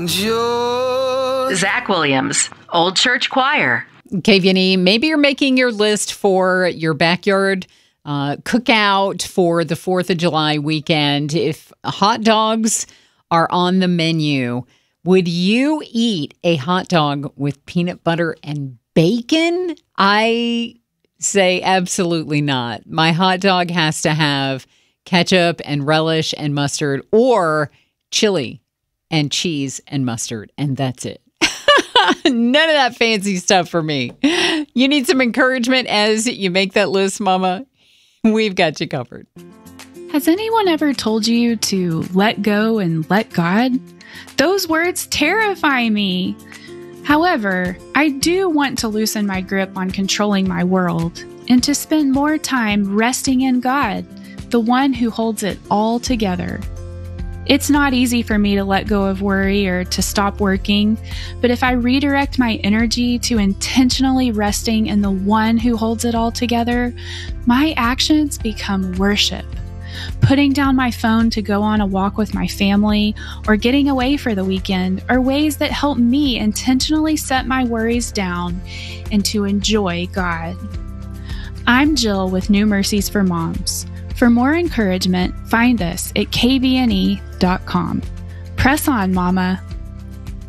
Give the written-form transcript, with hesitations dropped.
Zach Williams, Old Church Choir. KVNE, maybe you're making your list for your backyard cookout for the 4th of July weekend. If hot dogs are on the menu, would you eat a hot dog with peanut butter and bacon? I say absolutely not. My hot dog has to have ketchup and relish and mustard, or chili and cheese and mustard, and that's it. None of that fancy stuff for me. You need some encouragement as you make that list, Mama? We've got you covered. Has anyone ever told you to let go and let God? Those words terrify me. However, I do want to loosen my grip on controlling my world and to spend more time resting in God, the one who holds it all together. It's not easy for me to let go of worry or to stop working, but if I redirect my energy to intentionally resting in the one who holds it all together, my actions become worship. Putting down my phone to go on a walk with my family or getting away for the weekend are ways that help me intentionally set my worries down and to enjoy God. I'm Jill with New Mercies for Moms. For more encouragement, find us at kvne.com. Press on, Mama.